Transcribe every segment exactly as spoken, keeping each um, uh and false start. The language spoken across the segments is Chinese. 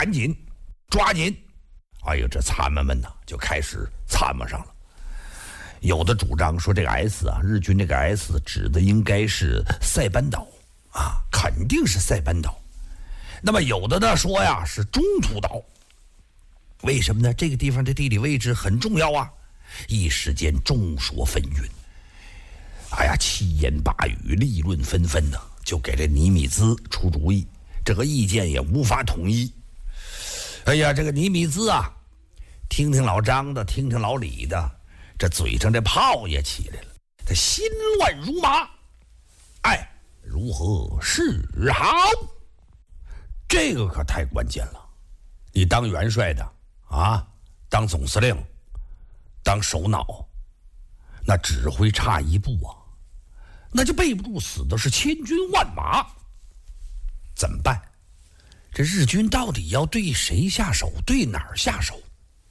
赶紧，抓紧！哎呦，这参谋们呢就开始参谋上了。有的主张说这个 S 啊，日军这个 S 指的应该是塞班岛啊，肯定是塞班岛。那么有的呢说呀是中途岛。为什么呢？这个地方的地理位置很重要啊！一时间众说纷纭，哎呀，七言八语，议论纷纷的，就给这尼米兹出主意，这个意见也无法统一。哎呀，这个尼米兹啊，听听老张的，听听老李的，这嘴上这泡也起来了，他心乱如麻。哎，如何是好？这个可太关键了。你当元帅的啊，当总司令，当首脑，那指挥差一步啊，那就备不住死的是千军万马。怎么办？这日军到底要对谁下手，对哪儿下手？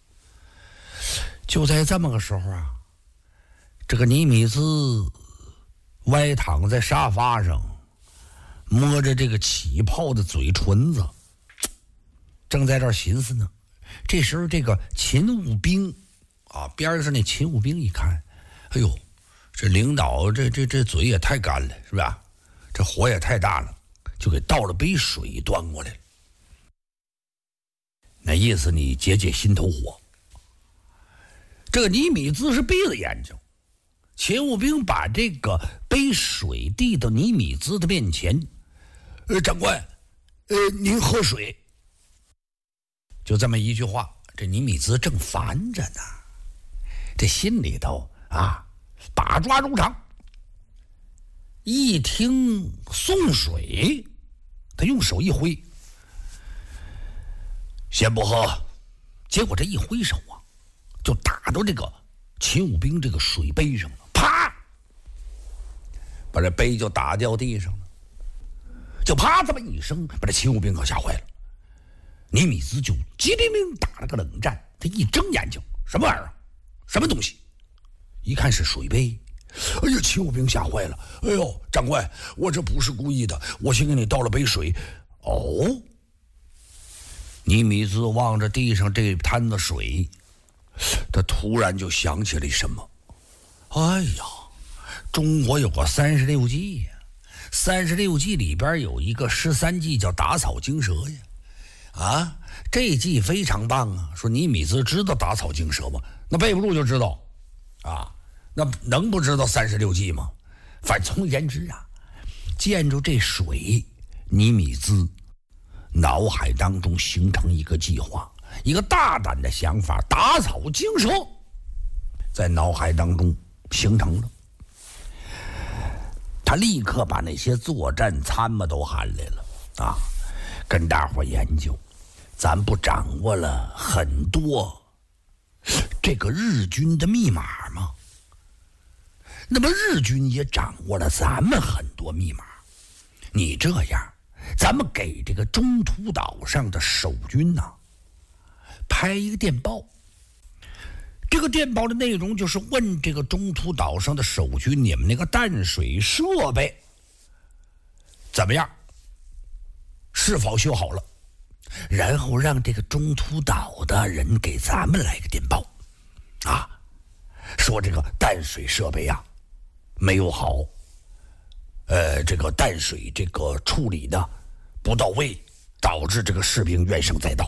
就在这么个时候啊，这个尼米兹歪躺在沙发上，摸着这个起泡的嘴唇子，正在这儿寻思呢。这时候这个勤务兵啊，边上那勤务兵一看，哎呦，这领导这这这嘴也太干了，是吧？这火也太大了，就给倒了杯水端过来了。那意思你解解心头火。这个尼米兹是闭着眼睛，勤务兵把这个杯水递到尼米兹的面前，呃，长官，呃，您喝水。就这么一句话，这尼米兹正烦着呢，这心里头啊把抓如常。一听送水，他用手一挥，先不喝。结果这一挥手啊，就打到这个勤务兵这个水杯上了，啪，把这杯就打掉地上了，就啪这么一声，把这勤务兵可吓坏了。尼米兹就机灵灵打了个冷战，他一睁眼睛，什么玩意儿？什么东西？一看是水杯，哎呀，勤务兵吓坏了。哎呦，长官，我这不是故意的，我先给你倒了杯水。哦，尼米兹望着地上这滩子水，他突然就想起了什么。哎呀，中国有个三十六计呀，三十六计里边有一个十三计叫打草惊蛇呀。啊，这计非常棒啊！说尼米兹知道打草惊蛇吗？那背不住就知道，啊，那能不知道三十六计吗？反总而言之啊，见着这水，尼米兹脑海当中形成一个计划，一个大胆的想法，打草惊蛇，在脑海当中形成了。他立刻把那些作战参谋都喊来了啊！跟大伙研究，咱不掌握了很多这个日军的密码吗？那么日军也掌握了咱们很多密码。你这样，咱们给这个中途岛上的守军呐、啊，拍一个电报。这个电报的内容就是问这个中途岛上的守军，你们那个淡水设备怎么样？是否修好了？然后让这个中途岛的人给咱们来个电报，啊，说这个淡水设备啊没有好，呃，这个淡水这个处理的不到位，导致这个士兵怨声载道。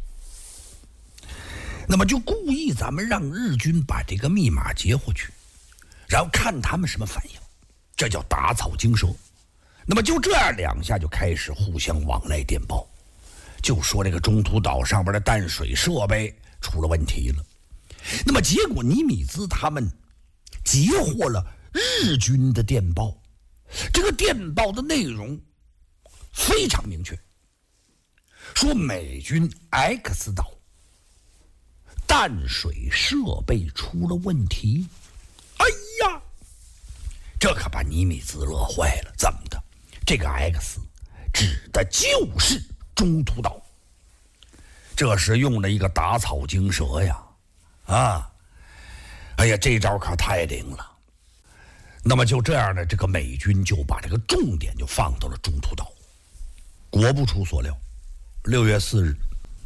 那么就故意咱们让日军把这个密码截获去，然后看他们什么反应，这叫打草惊蛇。那么就这样两下就开始互相往来电报，就说这个中途岛上边的淡水设备出了问题了。那么结果尼米兹他们截获了日军的电报，这个电报的内容非常明确，说美军 X 岛淡水设备出了问题。哎呀，这可把尼米兹乐坏了。怎么的？这个 X 指的就是中途岛，这是用了一个打草惊蛇呀！啊，哎呀，这招可太灵了。那么就这样呢，这个美军就把这个重点就放到了中途岛。果不出所料，六月四日，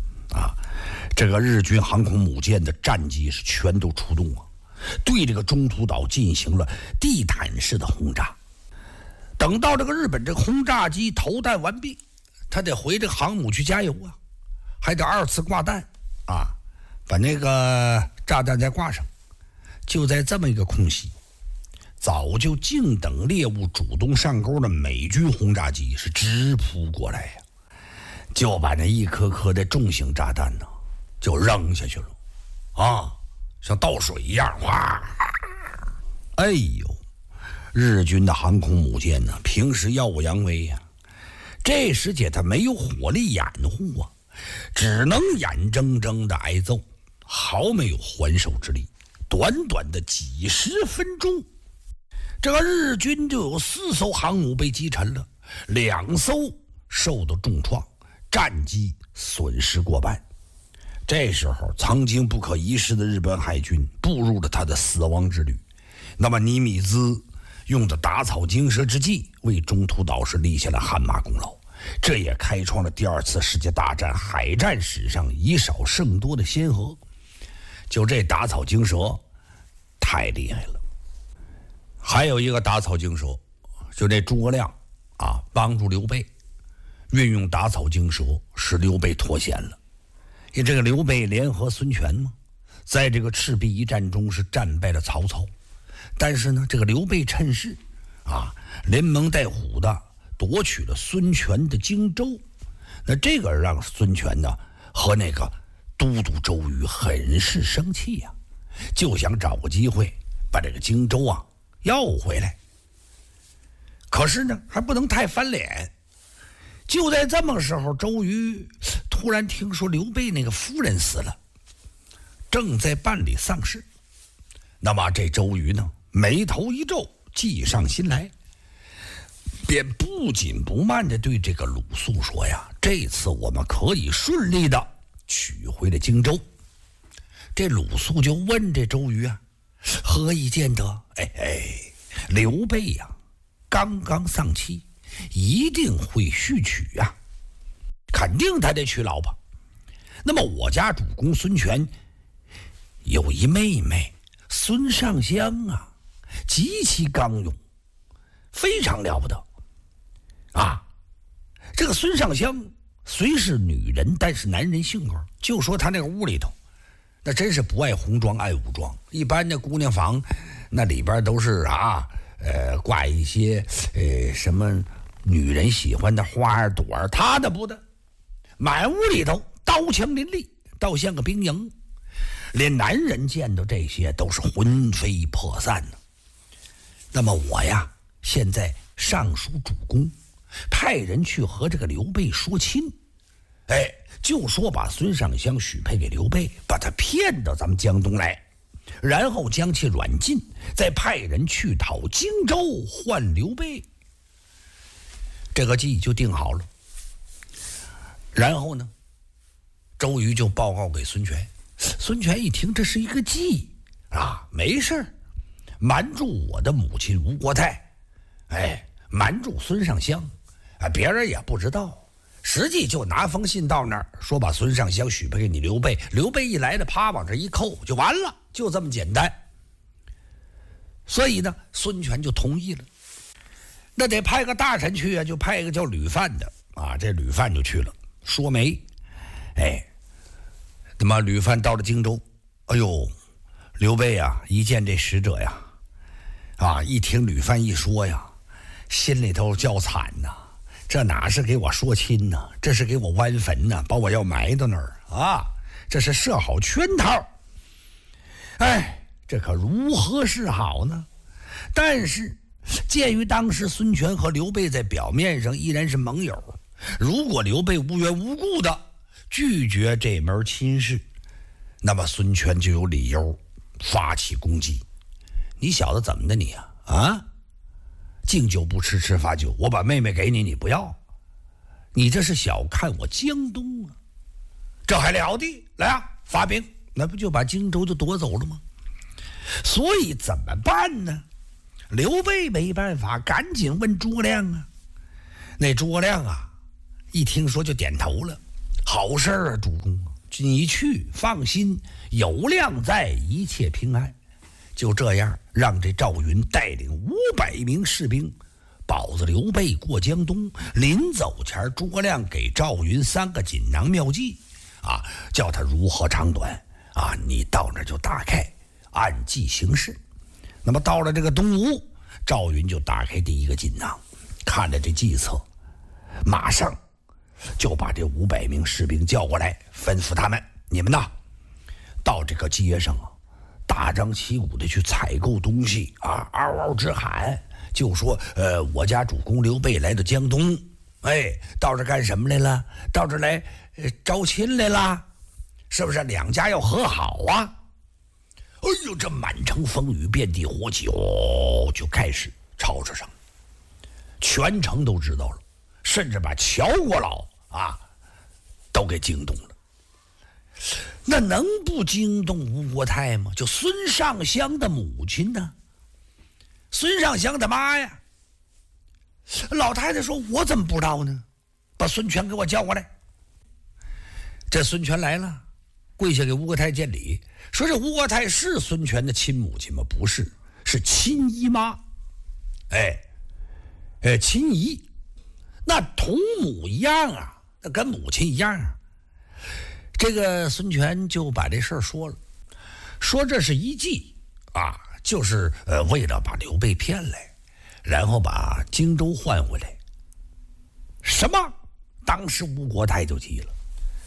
这个日军航空母舰的战机是全都出动啊，对这个中途岛进行了地毯式的轰炸。等到这个日本这个轰炸机投弹完毕，他得回这个航母去加油啊，还得二次挂弹啊，把那个炸弹再挂上。就在这么一个空隙，早就静等猎物主动上钩的美军轰炸机是直扑过来呀，就把那一颗颗的重型炸弹呢就扔下去了啊，像倒水一样，哗！哎呦，日军的航空母舰呢，平时耀武扬威呀、啊，这时节他没有火力掩护啊，只能眼睁睁的挨揍，毫没有还手之力。短短的几十分钟，这个日军就有四艘航母被击沉了，两艘受到重创，战机损失过半。这时候，曾经不可一世的日本海军步入了他的死亡之旅。那么，尼米兹用的打草惊蛇之计，为中途岛是立下了汗马功劳，这也开创了第二次世界大战海战史上以少胜多的先河。就这打草惊蛇太厉害了。还有一个打草惊蛇，就这诸葛亮啊，帮助刘备运用打草惊蛇，使刘备脱险了。因为这个刘备联合孙权嘛，在这个赤壁一战中是战败了曹操，但是呢，这个刘备趁势啊，连蒙带唬的夺取了孙权的荆州。那这个让孙权呢和那个都督周瑜很是生气呀、啊，就想找个机会把这个荆州啊要回来。可是呢，还不能太翻脸。就在这么个时候，周瑜突然听说刘备那个夫人死了，正在办理丧事。那么这周瑜呢，眉头一皱，计上心来，便不紧不慢地对这个鲁肃说呀：“这次我们可以顺利的取回了荆州。”这鲁肃就问这周瑜啊：“何以见得？”哎哎，刘备呀、啊，刚刚丧妻，一定会续娶啊，肯定他得娶老婆。那么我家主公孙权有一妹妹孙尚香啊，极其刚勇，非常了不得啊。这个孙尚香虽是女人，但是男人性格，就说她那个屋里头，那真是不爱红装爱武装。一般的姑娘房，那里边都是啊，呃，挂一些呃什么女人喜欢的花儿朵儿，她的不的，满屋里头刀枪林立，倒像个兵营。连男人见到这些都是魂飞魄散呢。那么我呀，现在上书主公，派人去和这个刘备说亲，哎，就说把孙尚香许配给刘备，把他骗到咱们江东来，然后将其软禁，再派人去讨荆州换刘备。这个计就定好了。然后呢，周瑜就报告给孙权。孙权一听，这是一个计啊，没事瞒住我的母亲吴国太，哎，瞒住孙尚香，啊，别人也不知道。实际就拿封信到那儿，说把孙尚香许配给你刘备，刘备一来的，啪往这一扣就完了，就这么简单。所以呢，孙权就同意了。那得派个大臣去啊，就派一个叫吕范的啊，这吕范就去了，说媒，哎。那么吕范到了荆州，哎呦，刘备啊，一见这使者呀，啊，一听吕范一说呀，心里头叫惨呐，这哪是给我说亲呢，这是给我剜坟呢，把我要埋到那儿啊，这是设好圈套。哎，这可如何是好呢？但是鉴于当时孙权和刘备在表面上依然是盟友，如果刘备无缘无故的拒绝这门亲事，那么孙权就有理由发起攻击。你小子怎么的你啊？啊，敬酒不吃吃罚酒，我把妹妹给你，你不要，你这是小看我江东啊？这还了得？来啊，发兵，那不就把荆州就夺走了吗？所以怎么办呢？刘备没办法，赶紧问诸葛亮啊。那诸葛亮啊，一听说就点头了。好事啊，主公啊！ 你去放心，有粮在，一切平安。就这样，让这赵云带领五百名士兵保着刘备过江东。临走前，诸葛亮给赵云三个锦囊妙计啊，叫他如何长短啊，你到那就打开，按计行事。那么到了这个东吴，赵云就打开第一个锦囊，看了这计策，马上就把这五百名士兵叫过来，吩咐他们：你们呐，到这个街上啊，大张旗鼓的去采购东西啊，嗷嗷直喊，就说：呃，我家主公刘备来到江东，哎，到这干什么来了？到这来、呃、招亲来了，是不是？两家要和好啊！哎呦，这满城风雨，遍地火气，哦，就开始吵着上，全城都知道了，甚至把乔国老啊都给惊动了。那能不惊动吴国太吗？就孙尚香的母亲呢？孙尚香的妈呀！老太太说：“我怎么不知道呢？把孙权给我叫过来。”这孙权来了，跪下给吴国太见礼，说：“这吴国太是孙权的亲母亲吗？不是，是亲姨妈。哎，哎，亲姨，那同母一样啊，那跟母亲一样啊。”这个孙权就把这事儿说了，说这是一计啊，就是呃为了把刘备骗来，然后把荆州换回来。什么？当时吴国太就急了。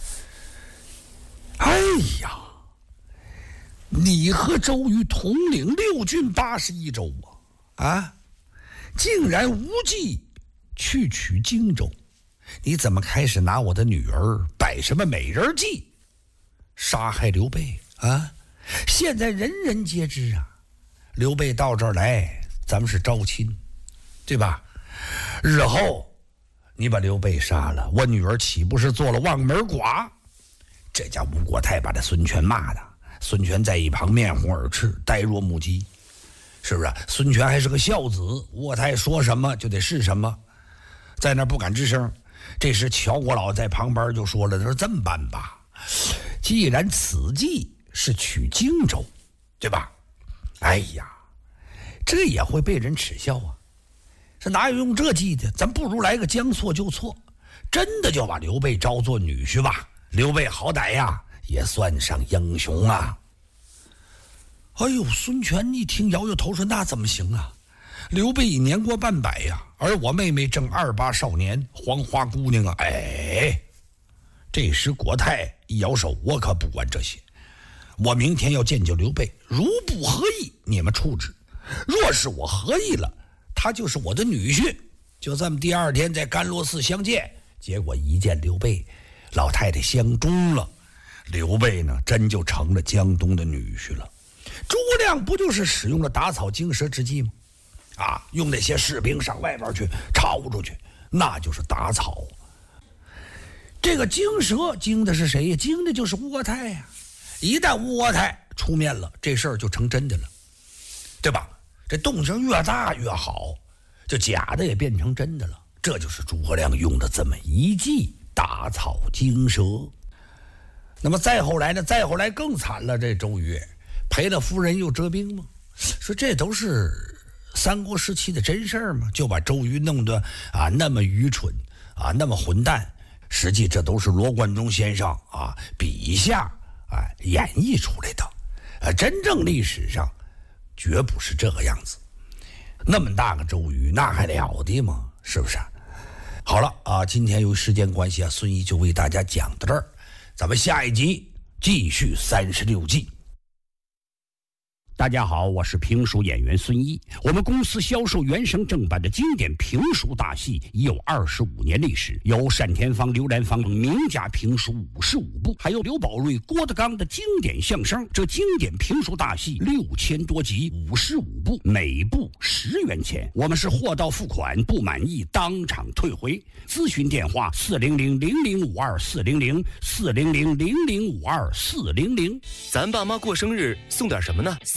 哎呀，你和周瑜统领六郡八十一州啊，啊，竟然无计去取荆州。你怎么开始拿我的女儿摆什么美人计，杀害刘备啊？现在人人皆知啊，刘备到这儿来，咱们是招亲，对吧？日后你把刘备杀了，我女儿岂不是做了望门寡？这家吴国太把这孙权骂的，孙权在一旁面红耳赤，呆若木鸡，是不是？孙权还是个孝子，吴国太说什么就得是什么，在那不敢吱声。这时乔国老在旁边就说了，他说：“这么办吧，既然此计是取荆州，对吧？哎呀，这也会被人耻笑啊！这哪有用这计的？咱不如来个将错就错，真的就把刘备招做女婿吧。刘备好歹呀，也算上英雄啊！”哎呦，孙权一听摇摇头说：“那怎么行啊？刘备已年过半百呀，而我妹妹正二八少年，黄花姑娘啊！”哎，这时国太一摇手：“我可不管这些，我明天要见就刘备，如不合意，你们处置；若是我合意了，他就是我的女婿。”就这么第二天在甘露寺相见，结果一见刘备，老太太相中了，刘备呢真就成了江东的女婿了。诸葛亮不就是使用了打草惊蛇之计吗？啊，用那些士兵上外边去抄出去，那就是打草。这个惊蛇惊的是谁呀？惊的就是吴国太呀。一旦吴国太出面了，这事儿就成真的了，对吧？这动静越大越好，就假的也变成真的了。这就是诸葛亮用的这么一计，打草惊蛇。那么再后来呢？再后来更惨了，这周瑜赔了夫人又折兵嘛，说这都是三国时期的真事儿嘛，就把周瑜弄得啊那么愚蠢啊，那么混蛋。实际这都是罗贯中先生啊笔下啊演绎出来的，啊，真正历史上绝不是这个样子。那么大个周瑜，那还了得吗？是不是？好了啊，今天由于时间关系啊，孙毅就为大家讲到这儿，咱们下一集继续三十六计。 大家好，我是评书演员孙一。我们公司销售原声正版的经典评书大戏已有二十五年历史，有单田芳、刘兰芳等名家评书五十五部，还有刘宝瑞、郭德纲的经典相声。这经典评书大戏六千多集，五十五部，每部十元钱。我们是货到付款，不满意当场退回。咨询电话：四零零零零五二四零零四零零零零五二四零零。 咱爸妈过生日送点什么呢？ 送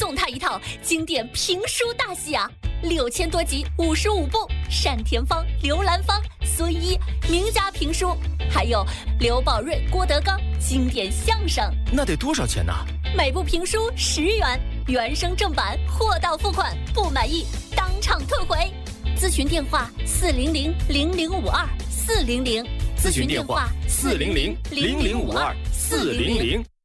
送他一套经典评书大戏啊，六千多集，五十五部，单田芳、刘兰芳、孙一名家评书，还有刘宝瑞、郭德纲经典相声。 那得多少钱呢？ 每部评书十元，原声正版，货到付款，不满意当场退回。咨询电话：四零零零零五二四零零。 咨询电话：四零零零零五二四零零。